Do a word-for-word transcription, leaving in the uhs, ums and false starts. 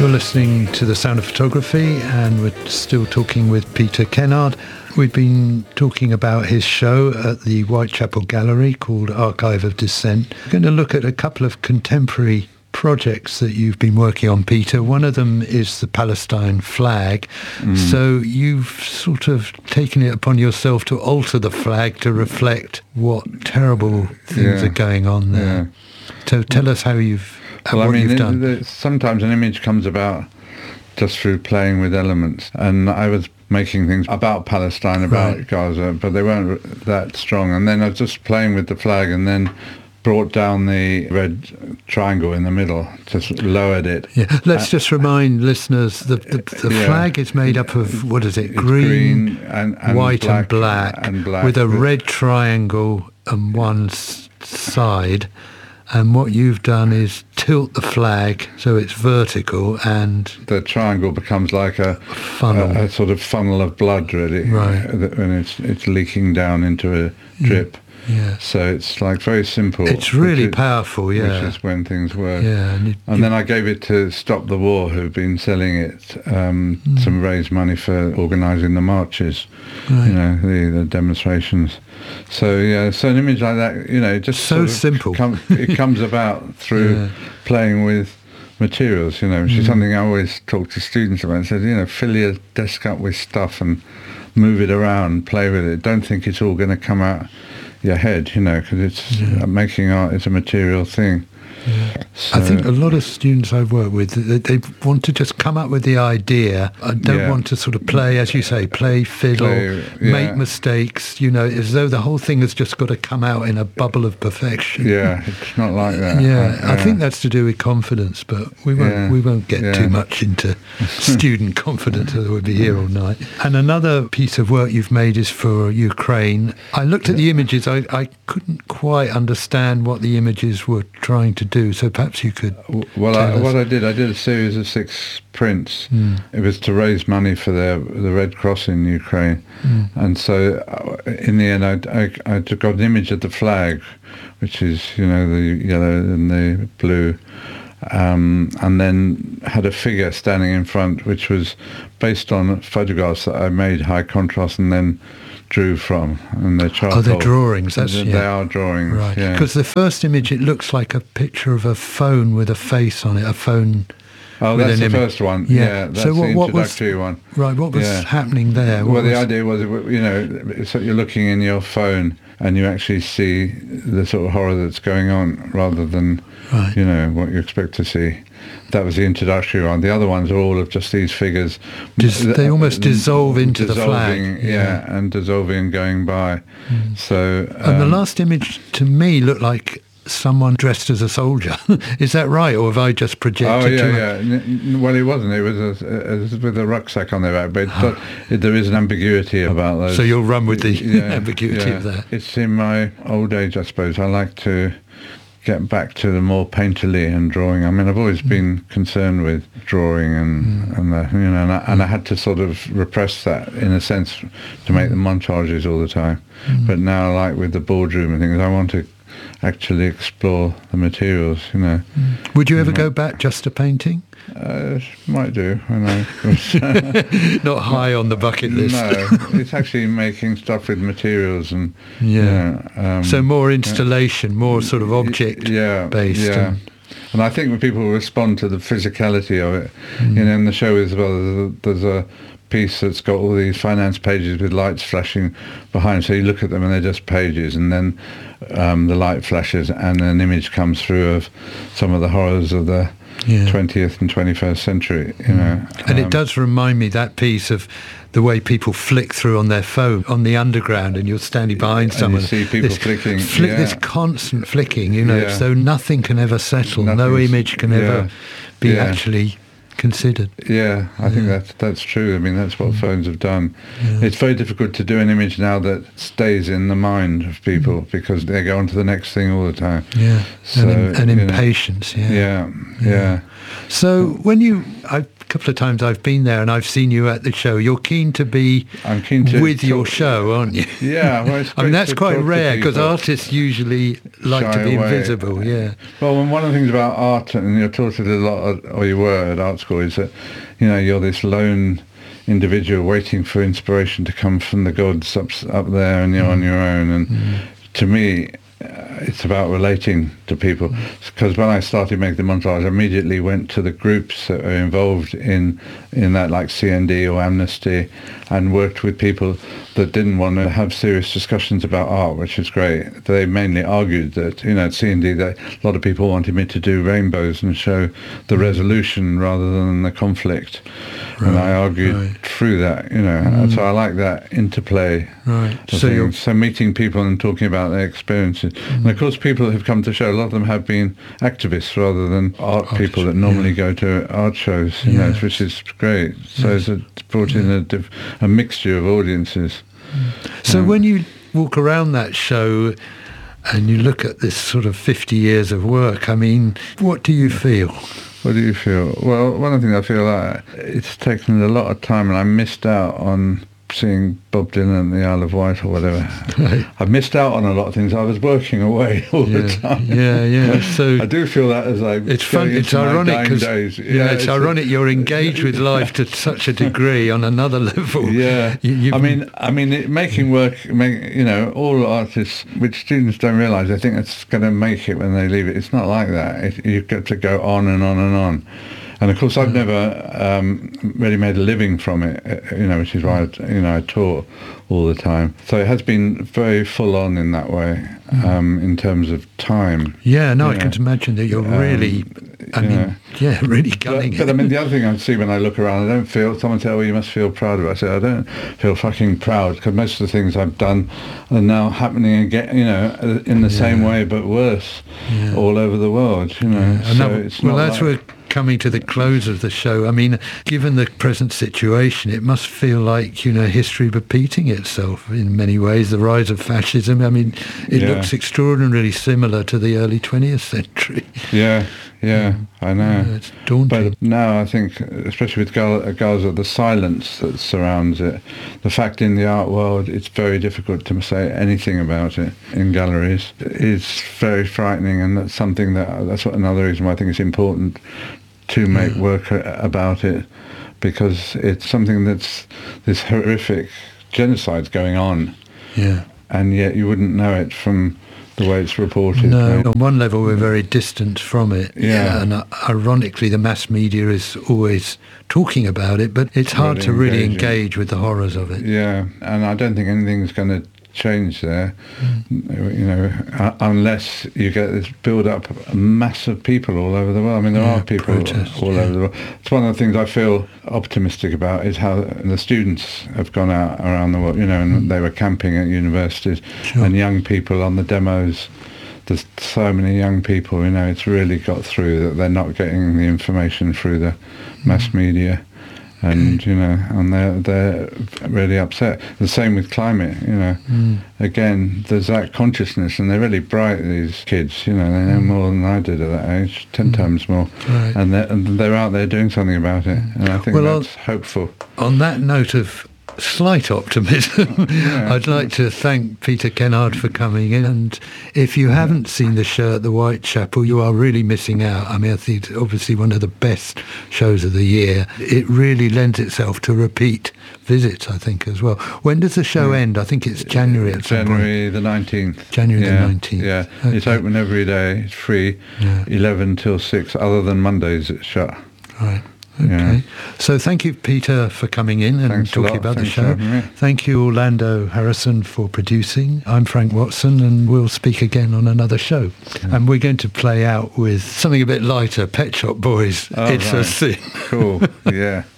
You're listening to The Sound of Photography, and we're still talking with Peter Kennard. We've been talking about his show at the Whitechapel Gallery called Archive of Dissent. We're going to look at a couple of contemporary projects that you've been working on, Peter. One of them is the Palestine flag. Mm. So you've sort of taken it upon yourself to alter the flag to reflect what terrible things yeah. are going on there. Yeah. So tell us how you've well, what I mean, you've done. It, it, sometimes an image comes about just through playing with elements. And I was making things about Palestine, about right. Gaza, but they weren't that strong. And then I was just playing with the flag and then brought down the red triangle in the middle, just lowered it. Yeah. Let's uh, just remind listeners that the, the yeah. flag is made up of, what is it, green, green and, and white black and, black, and black, with a red triangle on one s- side. And what you've done is tilt the flag so it's vertical, and the triangle becomes like a funnel, a, a sort of funnel of blood, really. Right. And it's it's leaking down into a drip. Yeah. So it's like very simple. It's really is, powerful, yeah. Which is when things work. Yeah. And, you, and then I gave it to Stop the War, who've been selling it um, mm. to raise money for organising the marches, right. you know, the, the demonstrations. So yeah, so an image like that, you know, just so sort of simple. Com- it comes about through yeah. playing with materials, you know, which mm. is something I always talk to students about. I said, you know, fill your desk up with stuff and move it around, play with it. Don't think it's all going to come out your head, you know, because it's yeah. making art is a material thing. Yeah. So, I think a lot of students I've worked with, they, they want to just come up with the idea. I don't yeah. want to sort of play, as you say, play fiddle, play, yeah. make mistakes, you know, as though the whole thing has just got to come out in a bubble of perfection. Yeah, it's not like that. Yeah, I, yeah. I think that's to do with confidence, but we won't yeah. we won't get yeah. too much into student confidence, or we'll be here all night. And another piece of work you've made is for Ukraine. I looked at the images, I, I couldn't quite understand what the images were trying to do. Do, so perhaps you could well I, what I did I did a series of six prints. mm. It was to raise money for the the Red Cross in Ukraine. mm. And so in the end I, I, I got an image of the flag, which is, you know, the yellow and the blue, um, and then had a figure standing in front, which was based on photographs that I made high contrast and then drew from, and they're charcoal. Oh, they're drawings. That's, they, yeah. they are drawings, right? Because yeah. the first image, it looks like a picture of a phone with a face on it. A phone. Oh, with that's an the image. first one. Yeah. yeah that's so what, the introductory what was, one. Right. What was yeah. happening there? What well, the was, idea was, you know, it's that you're looking in your phone and you actually see the sort of horror that's going on, rather than, right. you know, what you expect to see. That was the introductory one. The other ones are all of just these figures. Dis- they almost dissolve into the flag. Yeah, yeah, and dissolving and going by. Mm. So, um, and the last image to me looked like someone dressed as a soldier. Is that right, or have I just projected? Oh yeah, yeah. N- well, it wasn't. It was a, a, a, with a rucksack on their back, but it, does, it, there is an ambiguity about those. So you'll run with the yeah, ambiguity yeah. of that. It's in my old age, I suppose. I like to get back to the more painterly and drawing. I mean, I've always mm. been concerned with drawing and mm. and the, you know, and I, and I had to sort of repress that in a sense to make the montages all the time. Mm. But now, like with the boardroom and things, I want to actually explore the materials, you know. Mm. Would you ever go back just to painting? Uh, might do, I know. Not high on the bucket list. No, it's actually making stuff with materials and yeah. You know, um, so more installation, uh, more sort of object yeah, based. Yeah. And, and I think when people respond to the physicality of it, mm. you know, in the show as well, there's a, there's a piece that's got all these finance pages with lights flashing behind. So you look at them and they're just pages, and then um, the light flashes and an image comes through of some of the horrors of the yeah. twentieth and twenty-first century, you mm. know. And um, it does remind me, that piece, of the way people flick through on their phone on the underground, and you're standing behind someone. And you see people this flicking. Flick, yeah. This constant flicking, you know, yeah. so nothing can ever settle. No image can ever yeah. be yeah. actually considered. Yeah, I yeah. think that's that's true. I mean, that's what mm. phones have done. Yeah. It's very difficult to do an image now that stays in the mind of people mm. because they go on to the next thing all the time. Yeah, so, and, and impatience. Yeah. yeah, yeah, yeah. So when you, I couple of times I've been there and I've seen you at the show. You're keen to be I'm keen to with talk, your show, aren't you? Yeah. Well, it's I mean, great that's to quite talk to rare because people. artists usually like Shy to be away. invisible, yeah. Well, and one of the things about art, and you're taught it a lot, at, or you were at art school, is that, you know, you're this lone individual waiting for inspiration to come from the gods up up there, and you're mm. on your own. And mm. to me, uh, it's about relating to people. Because mm. when I started making the montage, I immediately went to the groups that are involved in in that, like C N D or Amnesty, and worked with people that didn't want to have serious discussions about art, which is great. They mainly argued that, you know, at C N D, that a lot of people wanted me to do rainbows and show the resolution rather than the conflict. Right, and I argued right. through that, you know. Mm. So I like that interplay. Right. So, you're... so meeting people and talking about their experiences. Mm. And of course, people who've come to show, a lot of them have been activists rather than art Artist, people that normally yeah. go to art shows, you yes. know, which is great. So yes. it's brought in a, diff- a mixture of audiences. So um, when you walk around that show and you look at this sort of fifty years of work, I mean, what do you feel? What do you feel? Well, one of the things I feel like it's taken a lot of time, and I missed out on seeing Bob Dylan at the Isle of Wight or whatever. Right. I missed out on a lot of things. I was working away all yeah, the time. Yeah, yeah. So I do feel that as I it's fun. It's ironic because yeah, yeah, it's, it's ironic. A, you're engaged with life to such a degree on another level. Yeah, you, I mean, I mean, it, making work. Make, you know, all artists, which students don't realise. They think it's going to make it when they leave it. It's not like that. It, you've got to go on and on and on. And of course, I've never um, really made a living from it, you know, which is why I, you know I taught all the time. So it has been very full on in that way, um, in terms of time. Yeah, no, I know. Can imagine that you're really, um, I mean, know. yeah, really gunning but, but I mean, the other thing I see when I look around, I don't feel. Someone said, "Oh, you must feel proud of it." I said, "I don't feel fucking proud because most of the things I've done are now happening again, you know, in the yeah. same way but worse, yeah. all over the world, you know." Yeah. So that, it's well, not that's like, where. Coming to the close of the show, I mean, given the present situation, it must feel like, you know, history repeating itself in many ways. The rise of fascism, I mean, it yeah. looks extraordinarily similar to the early twentieth century. Yeah, yeah, mm. I know. Yeah, it's daunting. But now I think, especially with Gaza, the silence that surrounds it, the fact in the art world it's very difficult to say anything about it in galleries is very frightening, and that's something that, that's what another reason why I think it's important to make yeah. work about it, because it's something that's this horrific genocide going on, yeah, and yet you wouldn't know it from the way it's reported. No, right? On one level we're very distant from it, yeah, and uh, ironically the mass media is always talking about it, but it's hard really to really engaging. engage with the horrors of it. Yeah, and I don't think anything's going to change there, mm. you know, uh, unless you get this build up a mass of people all over the world. I mean, there yeah, are people protest, all yeah. over the world. It's one of the things I feel optimistic about is how the students have gone out around the world, you know, and mm. they were camping at universities, sure. and young people on the demos. There's so many young people, you know, it's really got through that they're not getting the information through the mm. mass media. And, you know, and they're, they're really upset. The same with climate, you know. Mm. Again, there's that consciousness, and they're really bright, these kids, you know. They know mm. more than I did at that age, ten mm. times more. Right. And, they're, and they're out there doing something about it. And I think well, that's on, hopeful. On that note of slight optimism, yeah. I'd like to thank Peter Kennard for coming in, and if you haven't seen the show at the Whitechapel, you are really missing out. I mean, I think it's obviously one of the best shows of the year. It really lends itself to repeat visits, I think, as well. When does the show yeah. end? I think it's January at some January point. the nineteenth. January yeah. the nineteenth. Yeah, okay. It's open every day, it's free, yeah. eleven till six, other than Mondays it's shut. Right. Okay. Yeah. So thank you, Peter, for coming in and Thanks talking about Thanks the show. Thank you, Orlando Harrison, for producing. I'm Frank Watson, and we'll speak again on another show. Okay. And we're going to play out with something a bit lighter, Pet Shop Boys. Oh, It's right. a Sin. Cool, yeah.